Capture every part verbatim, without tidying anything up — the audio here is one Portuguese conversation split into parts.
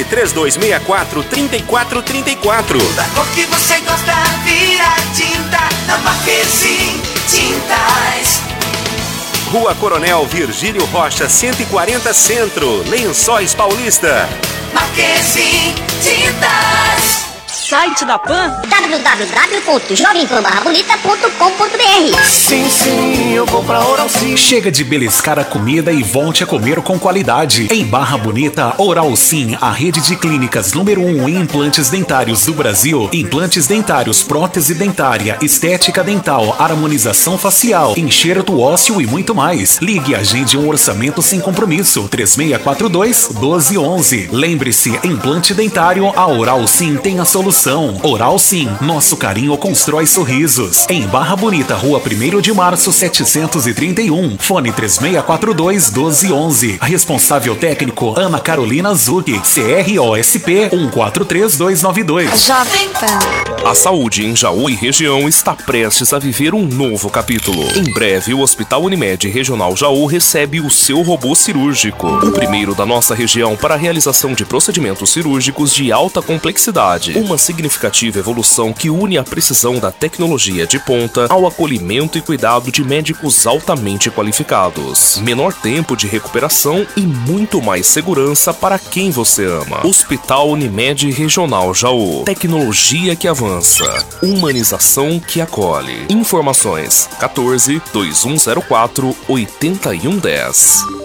Ligue três dois seis quatro, três quatro três quatro. Da cor que você gosta, vira tinta na Marquezine Tintas. Rua Coronel Virgílio Rocha, cento e quarenta Centro, Lençóis Paulista. Marquezine Tintas. Site da Pan w w w ponto jovem pan barra bonita ponto com ponto b r. Sim, sim, eu vou pra Oral Sim. Chega de beliscar a comida e volte a comer com qualidade. Em Barra Bonita, Oral Sim, a rede de clínicas número um em implantes dentários do Brasil. Implantes dentários, prótese dentária, estética dental, harmonização facial, enxerto ósseo e muito mais. Ligue e agende um orçamento sem compromisso. três seis quatro dois, um dois um um. Lembre-se, implante dentário, a Oral Sim tem a solução. Oral Sim, nosso carinho constrói sorrisos. Em Barra Bonita, Rua primeiro de Março, setecentos e trinta e um. Fone três seis quatro dois, um dois um um. Responsável técnico, Ana Carolina Zucchi. C R O S P um quatro três dois nove dois. Jovem Pan. A saúde em Jaú e região está prestes a viver um novo capítulo. Em breve, o Hospital Unimed Regional Jaú recebe o seu robô cirúrgico. O primeiro da nossa região para a realização de procedimentos cirúrgicos de alta complexidade. Uma significativa evolução que une a precisão da tecnologia de ponta ao acolhimento e cuidado de médicos altamente qualificados. Menor tempo de recuperação e muito mais segurança para quem você ama. Hospital Unimed Regional Jaú. Tecnologia que avança. Humanização que acolhe. Informações quatorze, dois um zero quatro, oito um um zero.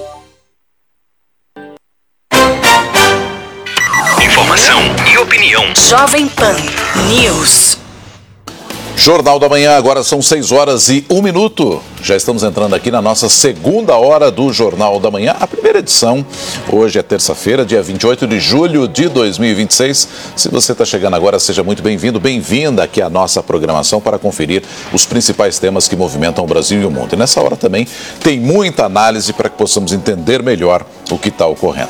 Informação e opinião. Jovem Pan News. Jornal da Manhã, agora são seis horas e um minuto. Já estamos entrando aqui na nossa segunda hora do Jornal da Manhã, a primeira edição. Hoje é terça-feira, dia vinte e oito de julho de dois mil e vinte e seis. Se você está chegando agora, seja muito bem-vindo, bem-vinda aqui à nossa programação para conferir os principais temas que movimentam o Brasil e o mundo. E nessa hora também tem muita análise para que possamos entender melhor o que está ocorrendo.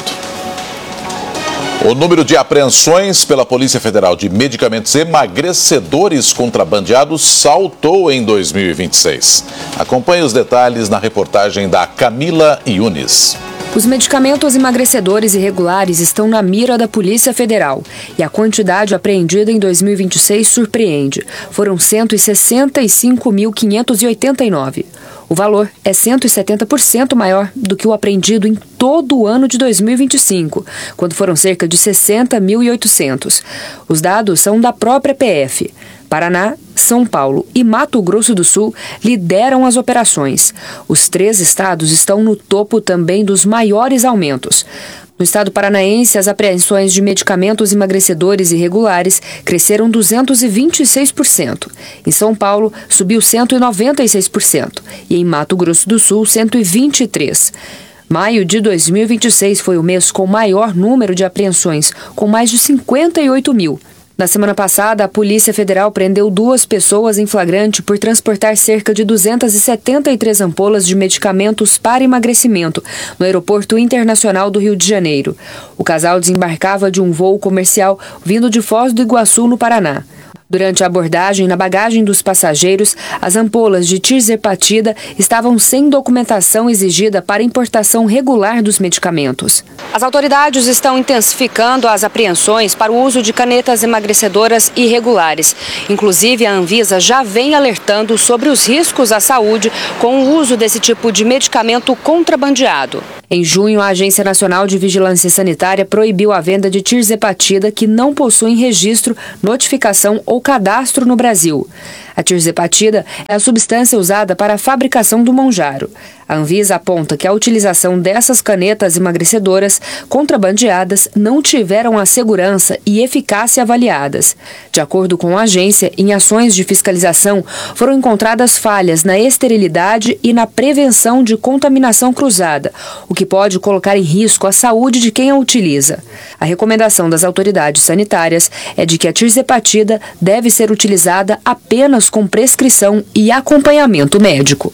O número de apreensões pela Polícia Federal de medicamentos emagrecedores contrabandeados saltou em dois mil e vinte e seis. Acompanhe os detalhes na reportagem da Camila Yunis. Os medicamentos emagrecedores irregulares estão na mira da Polícia Federal e a quantidade apreendida em dois mil e vinte e seis surpreende. Foram cento e sessenta e cinco mil quinhentos e oitenta e nove. O valor é cento e setenta por cento maior do que o apreendido em todo o ano de dois mil e vinte e cinco, quando foram cerca de sessenta mil e oitocentos. Os dados são da própria P F. Paraná, São Paulo e Mato Grosso do Sul lideram as operações. Os três estados estão no topo também dos maiores aumentos. No estado paranaense, as apreensões de medicamentos emagrecedores irregulares cresceram duzentos e vinte e seis por cento. Em São Paulo, subiu cento e noventa e seis por cento. E em Mato Grosso do Sul, cento e vinte e três por cento. Maio de dois mil e vinte e seis foi o mês com maior número de apreensões, com mais de cinquenta e oito mil. Na semana passada, a Polícia Federal prendeu duas pessoas em flagrante por transportar cerca de duzentas e setenta e três ampolas de medicamentos para emagrecimento no Aeroporto Internacional do Rio de Janeiro. O casal desembarcava de um voo comercial vindo de Foz do Iguaçu, no Paraná. Durante a abordagem, na bagagem dos passageiros, as ampolas de tirzepatida estavam sem documentação exigida para importação regular dos medicamentos. As autoridades estão intensificando as apreensões para o uso de canetas emagrecedoras irregulares. Inclusive, a Anvisa já vem alertando sobre os riscos à saúde com o uso desse tipo de medicamento contrabandeado. Em junho, a Agência Nacional de Vigilância Sanitária proibiu a venda de tirzepatida que não possuem registro, notificação ou cadastro no Brasil. A tirzepatida é a substância usada para a fabricação do Monjaro. A Anvisa aponta que a utilização dessas canetas emagrecedoras contrabandeadas não tiveram a segurança e eficácia avaliadas. De acordo com a agência, em ações de fiscalização foram encontradas falhas na esterilidade e na prevenção de contaminação cruzada, o que pode colocar em risco a saúde de quem a utiliza. A recomendação das autoridades sanitárias é de que a tirzepatida deve ser utilizada apenas com prescrição e acompanhamento médico.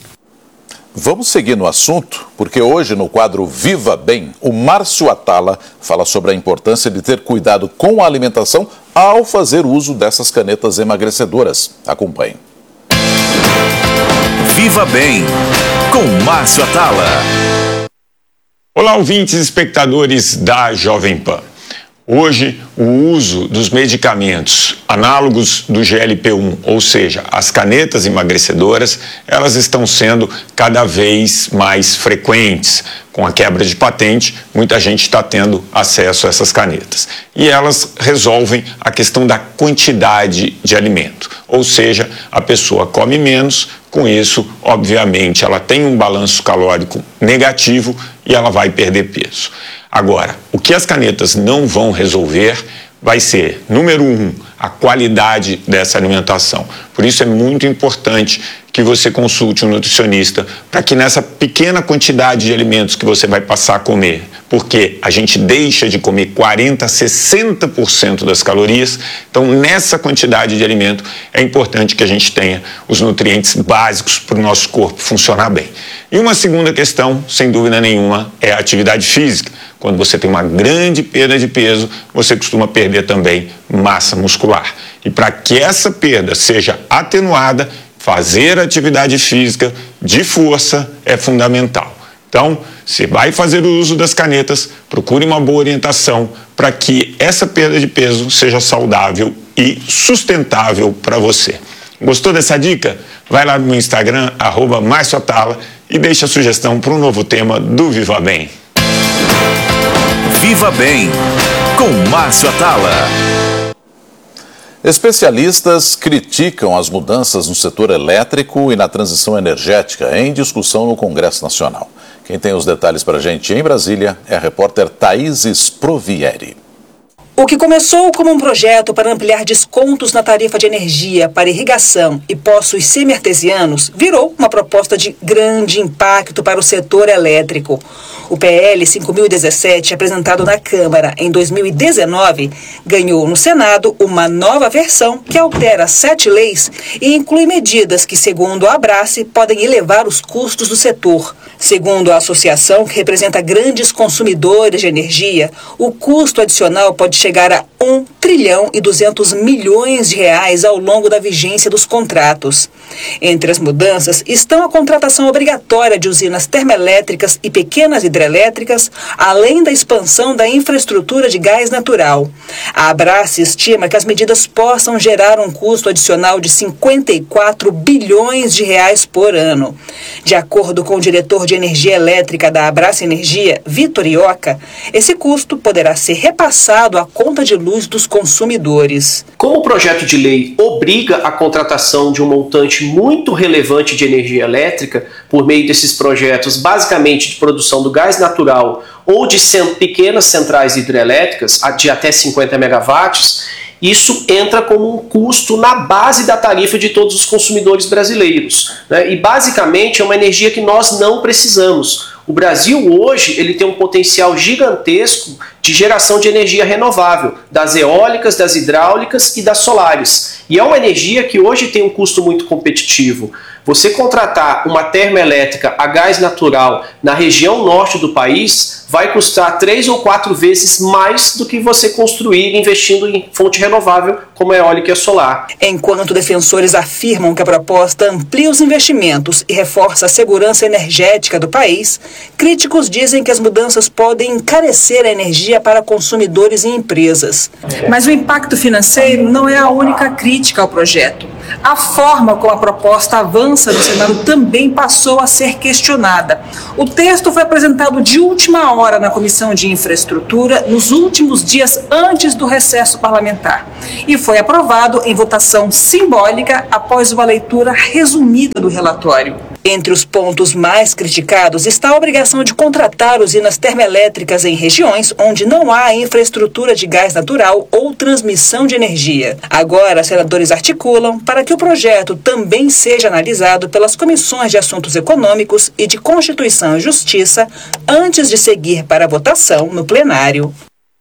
Vamos seguir no assunto, porque hoje no quadro Viva Bem, o Márcio Atala fala sobre a importância de ter cuidado com a alimentação ao fazer uso dessas canetas emagrecedoras. Acompanhe. Viva Bem, com Márcio Atala. Olá, ouvintes e espectadores da Jovem Pan. Hoje, o uso dos medicamentos análogos do G L P um, ou seja, as canetas emagrecedoras, elas estão sendo cada vez mais frequentes. Com a quebra de patente, muita gente está tendo acesso a essas canetas. E elas resolvem a questão da quantidade de alimento. Ou seja, a pessoa come menos, com isso, obviamente, ela tem um balanço calórico negativo e ela vai perder peso. Agora, o que as canetas não vão resolver vai ser, número um, a qualidade dessa alimentação. Por isso é muito importante que você consulte um nutricionista para que nessa pequena quantidade de alimentos que você vai passar a comer, porque a gente deixa de comer quarenta por cento, sessenta por cento das calorias, então nessa quantidade de alimento é importante que a gente tenha os nutrientes básicos para o nosso corpo funcionar bem. E uma segunda questão, sem dúvida nenhuma, é a atividade física. Quando você tem uma grande perda de peso, você costuma perder também massa muscular. E para que essa perda seja atenuada, fazer atividade física de força é fundamental. Então, se vai fazer o uso das canetas, procure uma boa orientação para que essa perda de peso seja saudável e sustentável para você. Gostou dessa dica? Vai lá no meu Instagram, arroba Márcio Atala, e deixe a sugestão para um novo tema do Viva Bem. Viva Bem, com Márcio Atala. Especialistas criticam as mudanças no setor elétrico e na transição energética em discussão no Congresso Nacional. Quem tem os detalhes para a gente em Brasília é a repórter Thaís Sprovieri. O que começou como um projeto para ampliar descontos na tarifa de energia para irrigação e poços semi-artesianos virou uma proposta de grande impacto para o setor elétrico. O P L cinco mil e dezessete, apresentado na Câmara em dois mil e dezenove, ganhou no Senado uma nova versão que altera sete leis e inclui medidas que, segundo a Abrace, podem elevar os custos do setor. Segundo a associação, que representa grandes consumidores de energia, o custo adicional pode chegar a um trilhão e duzentos milhões de reais ao longo da vigência dos contratos. Entre as mudanças estão a contratação obrigatória de usinas termoelétricas e pequenas hidrelétricas, além da expansão da infraestrutura de gás natural. A Abrace estima que as medidas possam gerar um custo adicional de cinquenta e quatro bilhões de reais por ano. De acordo com o diretor de energia elétrica da Abrace Energia, Vitor Ioca, esse custo poderá ser repassado à conta de luz dos consumidores. Como o projeto de lei obriga a contratação de um montante muito relevante de energia elétrica por meio desses projetos, basicamente de produção do gás natural ou de pequenas centrais hidrelétricas de até cinquenta megawatts, isso entra como um custo na base da tarifa de todos os consumidores brasileiros, né? E basicamente é uma energia que nós não precisamos. O Brasil hoje ele tem um potencial gigantesco de geração de energia renovável, das eólicas, das hidráulicas e das solares. E é uma energia que hoje tem um custo muito competitivo. Você contratar uma termoelétrica a gás natural na região norte do país vai custar três ou quatro vezes mais do que você construir investindo em fonte renovável como a eólica e a solar. Enquanto defensores afirmam que a proposta amplia os investimentos e reforça a segurança energética do país, críticos dizem que as mudanças podem encarecer a energia para consumidores e empresas. Mas o impacto financeiro não é a única crítica ao projeto. A forma como a proposta avança no Senado também passou a ser questionada. O texto foi apresentado de última hora na Comissão de Infraestrutura nos últimos dias antes do recesso parlamentar e foi aprovado em votação simbólica após uma leitura resumida do relatório. Entre os pontos mais criticados está a obrigação de contratar usinas termoelétricas em regiões onde não há infraestrutura de gás natural ou transmissão de energia. Agora, senadores articulam para que o projeto também seja analisado pelas comissões de Assuntos Econômicos e de Constituição e Justiça antes de seguir para a votação no plenário.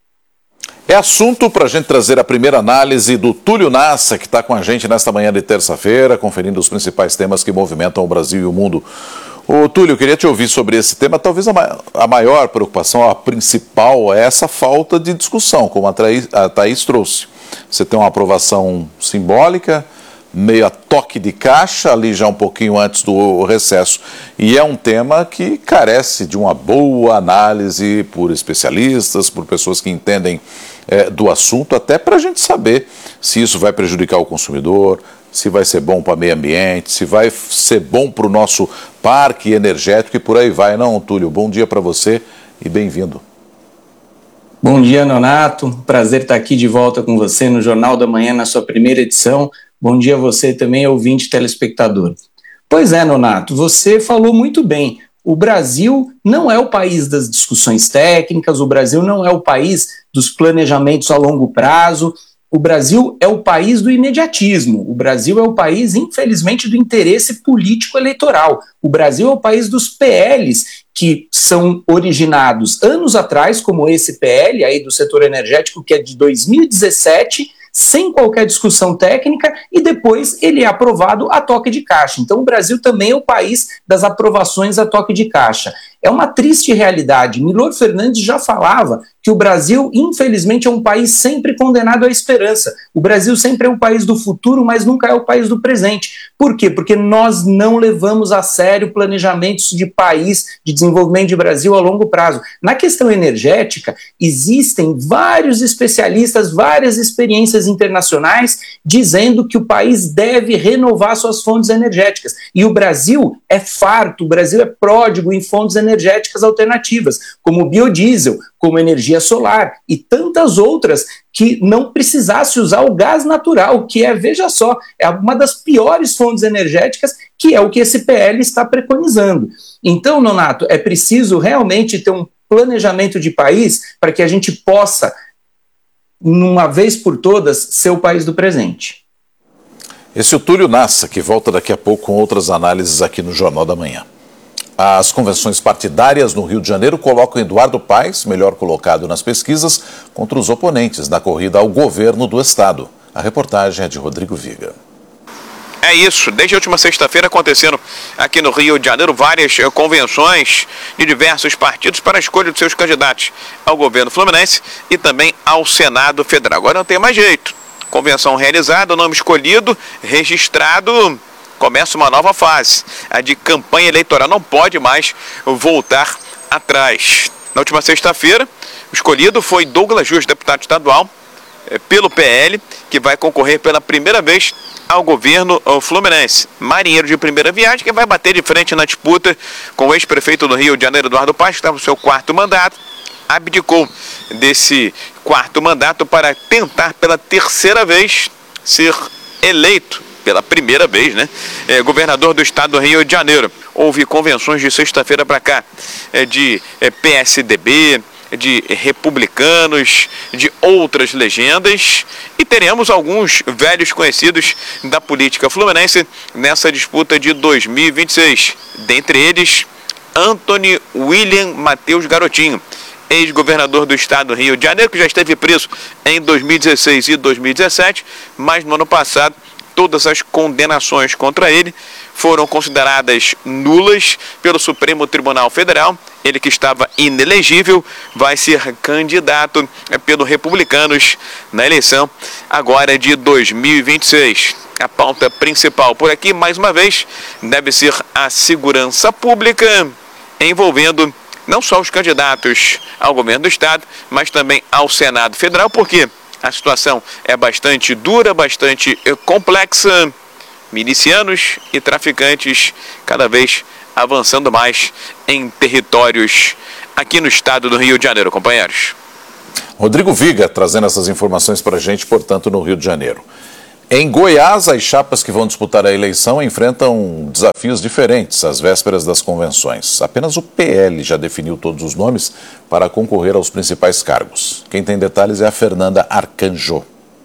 É assunto para a gente trazer a primeira análise do Túlio Nassa, que está com a gente nesta manhã de terça-feira, conferindo os principais temas que movimentam o Brasil e o mundo. Ô, Túlio, eu queria te ouvir sobre esse tema. Talvez a, ma a maior preocupação, a principal, é essa falta de discussão, como a Thaís, a Thaís trouxe. Você tem uma aprovação simbólica, meio a toque de caixa, ali já um pouquinho antes do recesso. E é um tema que carece de uma boa análise por especialistas, por pessoas que entendem é, do assunto, até para a gente saber se isso vai prejudicar o consumidor, se vai ser bom para o meio ambiente, se vai ser bom para o nosso parque energético e por aí vai. Não, Túlio, bom dia para você e bem-vindo. Bom dia, Nonato. Prazer estar aqui de volta com você no Jornal da Manhã, na sua primeira edição. Bom dia a você também, ouvinte telespectador. Pois é, Nonato, você falou muito bem. O Brasil não é o país das discussões técnicas, o Brasil não é o país dos planejamentos a longo prazo. O Brasil é o país do imediatismo. O Brasil é o país, infelizmente, do interesse político eleitoral. O Brasil é o país dos P Ls que são originados anos atrás, como esse P L aí do setor energético, que é de dois mil e dezessete, sem qualquer discussão técnica, e depois ele é aprovado a toque de caixa. Então o Brasil também é o país das aprovações a toque de caixa. É uma triste realidade. Milor Fernandes já falava que o Brasil, infelizmente, é um país sempre condenado à esperança. O Brasil sempre é o país do futuro, mas nunca é o país do presente. Por quê? Porque nós não levamos a sério planejamentos de país, de desenvolvimento de Brasil a longo prazo. Na questão energética, existem vários especialistas, várias experiências internacionais dizendo que o país deve renovar suas fontes energéticas. E o Brasil é farto, o Brasil é pródigo em fontes energéticas energéticas alternativas, como o biodiesel, como energia solar e tantas outras que não precisasse usar o gás natural, que é, veja só, é uma das piores fontes energéticas, que é o que esse P L está preconizando. Então, Nonato, é preciso realmente ter um planejamento de país para que a gente possa, numa vez por todas, ser o país do presente. Esse é o Túlio Nassa, que volta daqui a pouco com outras análises aqui no Jornal da Manhã. As convenções partidárias no Rio de Janeiro colocam Eduardo Paes, melhor colocado nas pesquisas, contra os oponentes na corrida ao governo do estado. A reportagem é de Rodrigo Viga. É isso, desde a última sexta-feira aconteceram aqui no Rio de Janeiro várias convenções de diversos partidos para a escolha de seus candidatos ao governo fluminense e também ao Senado Federal. Agora não tem mais jeito. Convenção realizada, o nome escolhido, registrado, começa uma nova fase. A de campanha eleitoral não pode mais voltar atrás. Na última sexta-feira, o escolhido foi Douglas Jus, deputado estadual pelo P L, que vai concorrer pela primeira vez ao governo fluminense. Marinheiro de primeira viagem, que vai bater de frente na disputa com o ex-prefeito do Rio de Janeiro, Eduardo Paes, que estava no seu quarto mandato, abdicou desse quarto mandato para tentar pela terceira vez ser eleito pela primeira vez, né? É, governador do estado do Rio de Janeiro. Houve convenções de sexta-feira para cá é, de é, P S D B, de republicanos, de outras legendas, e teremos alguns velhos conhecidos da política fluminense nessa disputa de dois mil e vinte e seis. Dentre eles, Antony William Matheus Garotinho, ex-governador do estado do Rio de Janeiro, que já esteve preso em dois mil e dezesseis e dois mil e dezessete, mas no ano passado todas as condenações contra ele foram consideradas nulas pelo Supremo Tribunal Federal. Ele, que estava inelegível, vai ser candidato pelos republicanos na eleição agora de dois mil e vinte e seis. A pauta principal por aqui, mais uma vez, deve ser a segurança pública, envolvendo não só os candidatos ao governo do estado, mas também ao Senado Federal, porque a situação é bastante dura, bastante complexa. Milicianos e traficantes cada vez avançando mais em territórios aqui no estado do Rio de Janeiro, companheiros. Rodrigo Viga trazendo essas informações para a gente, portanto, no Rio de Janeiro. Em Goiás, as chapas que vão disputar a eleição enfrentam desafios diferentes às vésperas das convenções. Apenas o P L já definiu todos os nomes para concorrer aos principais cargos. Quem tem detalhes é a Fernanda Arcanjo.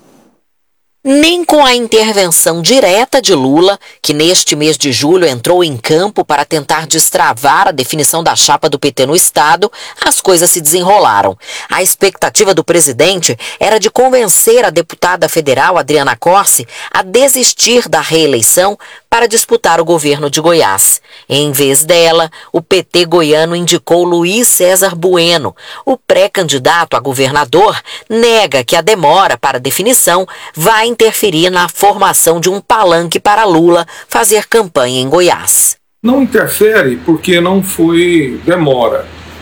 Nem com a intervenção direta de Lula, que neste mês de julho entrou em campo para tentar destravar a definição da chapa do P T no estado, as coisas se desenrolaram. A expectativa do presidente era de convencer a deputada federal Adriana Corse a desistir da reeleição para disputar o governo de Goiás. Em vez dela, o P T goiano indicou Luiz César Bueno. O pré-candidato a governador nega que a demora para definição vai interferir na formação de um palanque para Lula fazer campanha em Goiás. Não interfere porque não foi demora.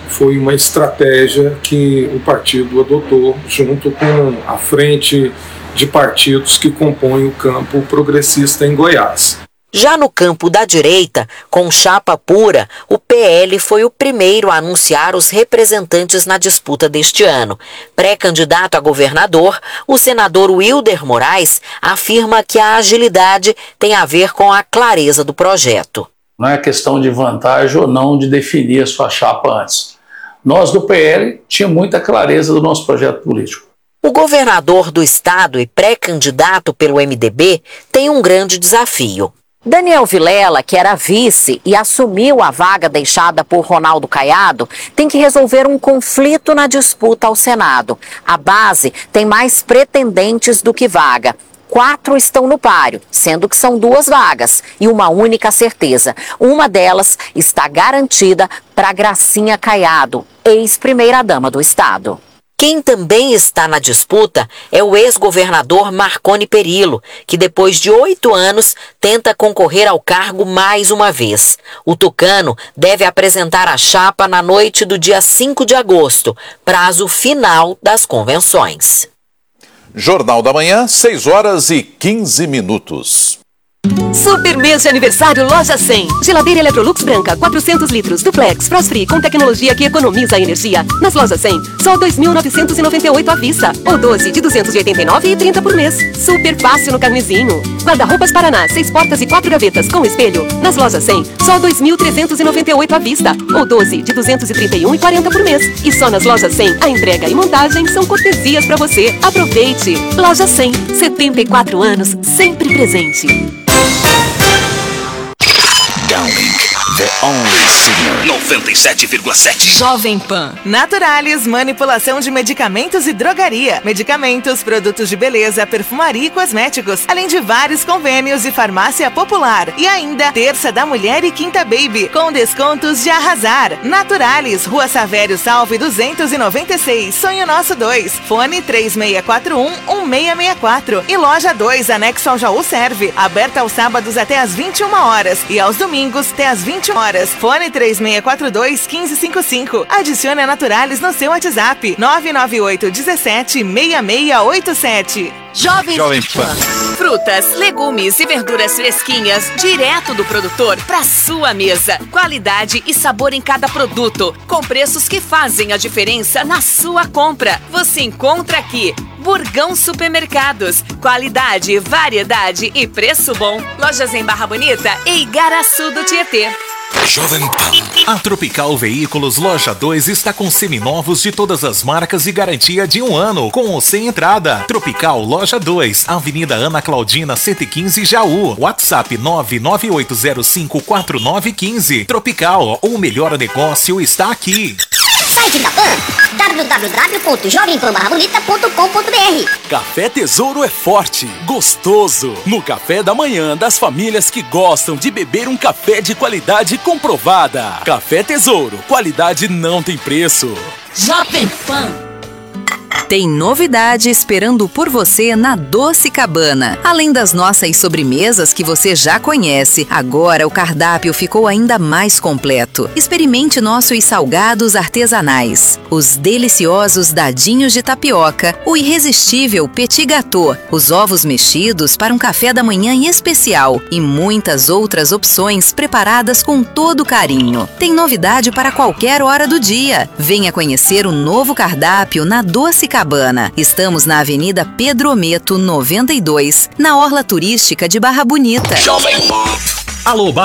foi uma estratégia que o partido adotou junto com a frente de partidos que compõem o campo progressista em Goiás. Já no campo da direita, com chapa pura, o P L foi o primeiro a anunciar os representantes na disputa deste ano. Pré-candidato a governador, o senador Wilder Moraes afirma que a agilidade tem a ver com a clareza do projeto. Não é questão de vantagem ou não de definir a sua chapa antes. Nós do P L tínhamos muita clareza do nosso projeto político. O governador do estado e pré-candidato pelo M D B tem um grande desafio. Daniel Vilela, que era vice e assumiu a vaga deixada por Ronaldo Caiado, tem que resolver um conflito na disputa ao Senado. A base tem mais pretendentes do que vaga. Quatro estão no páreo, sendo que são duas vagas e uma única certeza. Uma delas está garantida para Gracinha Caiado, ex-primeira-dama do estado. Quem também está na disputa é o ex-governador Marconi Perillo, que depois de oito anos tenta concorrer ao cargo mais uma vez. O tucano deve apresentar a chapa na noite do dia cinco de agosto, prazo final das convenções. Jornal da Manhã, seis horas e quinze minutos. Super mês de aniversário Loja cem. Geladeira Electrolux branca, quatrocentos litros, duplex, frost free, com tecnologia que economiza energia. Nas Lojas cem, só dois mil novecentos e noventa e oito à vista. Ou doze de duzentos e oitenta e nove reais e trinta por mês. Super fácil no carnezinho. Guarda-roupas Paraná, seis portas e quatro gavetas com espelho. Nas Lojas cem, só dois mil trezentos e noventa e oito à vista. Ou doze de duzentos e trinta e um reais e quarenta por mês. E só nas Lojas cem, a entrega e montagem são cortesias para você. Aproveite! Loja cem, setenta e quatro anos, sempre presente. Downlink, the only signal. noventa e sete vírgula sete. Jovem Pan. Naturalis, manipulação de medicamentos e drogaria. Medicamentos, produtos de beleza, perfumaria e cosméticos. Além de vários convênios e farmácia popular. E ainda, Terça da Mulher e Quinta Baby, com descontos de arrasar. Naturalis, Rua Savério Salve duzentos e noventa e seis, Sonho Nosso dois. Fone três seis quatro um, um seis seis quatro. E Loja dois, anexo ao Jaú Serve. Aberta aos sábados até às vinte e uma horas. E aos domingos até às vinte horas. Fone três seis quatro dois, um cinco cinco cinco. Adicione a Naturalis no seu WhatsApp nove nove oito um sete, seis seis oito sete. Jovem, Jovem Pan. Frutas, legumes e verduras fresquinhas, direto do produtor para sua mesa. Qualidade e sabor em cada produto, com preços que fazem a diferença na sua compra. Você encontra aqui. Burgão Supermercados. Qualidade, variedade e preço bom. Lojas em Barra Bonita e Igaraçu do Tietê. Jovem Pan. A Tropical Veículos Loja dois está com seminovos de todas as marcas e garantia de um ano, com ou sem entrada. Tropical Loja dois, Avenida Ana Claudina cento e quinze, Jaú. WhatsApp nove nove oito zero cinco quatro nove um cinco. Tropical, o melhor negócio está aqui. Site da Pan, w w w ponto jovem pan barra bonita ponto com ponto b r. Café Tesouro é forte, gostoso. No café da manhã das famílias que gostam de beber um café de qualidade comprovada. Café Tesouro, qualidade não tem preço. Jovem Pan. Tem novidade esperando por você na Doce Cabana. Além das nossas sobremesas que você já conhece, agora o cardápio ficou ainda mais completo. Experimente nossos salgados artesanais, os deliciosos dadinhos de tapioca, o irresistível petit gâteau, os ovos mexidos para um café da manhã especial e muitas outras opções preparadas com todo carinho. Tem novidade para qualquer hora do dia. Venha conhecer o novo cardápio na Doce Cabana. Estamos na Avenida Pedro Ometo, noventa e dois, na Orla Turística de Barra Bonita. Alô, Barra